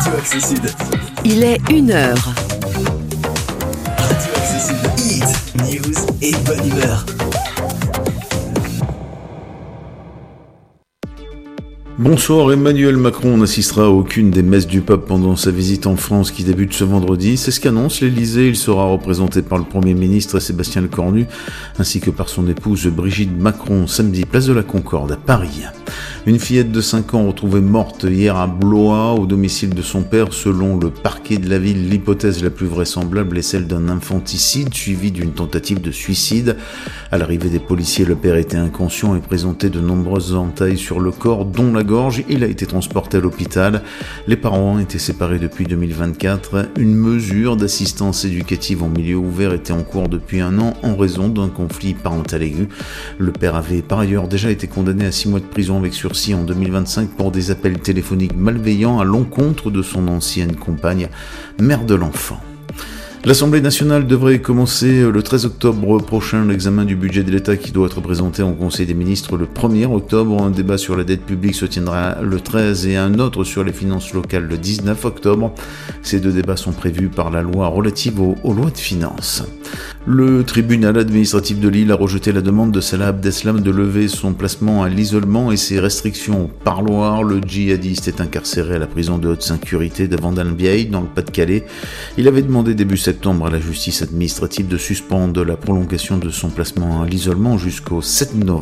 Il est 1h. Radio Accessible, hit, news et bonne humeur. Bonsoir, Emmanuel Macron n'assistera à aucune des messes du pape pendant sa visite en France qui débute ce vendredi. C'est ce qu'annonce l'Élysée. Il sera représenté par le Premier ministre Sébastien Lecornu ainsi que par son épouse Brigitte Macron samedi, place de la Concorde à Paris. Une fillette de 5 ans retrouvée morte hier à Blois au domicile de son père. Selon le parquet de la ville, l'hypothèse la plus vraisemblable est celle d'un infanticide suivi d'une tentative de suicide. À l'arrivée des policiers, le père était inconscient et présentait de nombreuses entailles sur le corps, dont la gorge. Il a été transporté à l'hôpital. Les parents étaient séparés depuis 2024. Une mesure d'assistance éducative en milieu ouvert était en cours depuis 1 an en raison d'un conflit parental aigu. Le père avait par ailleurs déjà été condamné à 6 mois de prison avec sursis en 2025 pour des appels téléphoniques malveillants à l'encontre de son ancienne compagne, mère de l'enfant. L'Assemblée nationale devrait commencer le 13 octobre prochain l'examen du budget de l'État qui doit être présenté en Conseil des ministres le 1er octobre. Un débat sur la dette publique se tiendra le 13 et un autre sur les finances locales le 19 octobre. Ces 2 débats sont prévus par la loi relative aux lois de finances. Le tribunal administratif de Lille a rejeté la demande de Salah Abdeslam de lever son placement à l'isolement et ses restrictions au parloir. Le djihadiste est incarcéré à la prison de haute sécurité de Vendôme-Vieille dans le Pas-de-Calais. Il avait demandé début septembre à la justice administrative de suspendre la prolongation de son placement à l'isolement jusqu'au 7 novembre.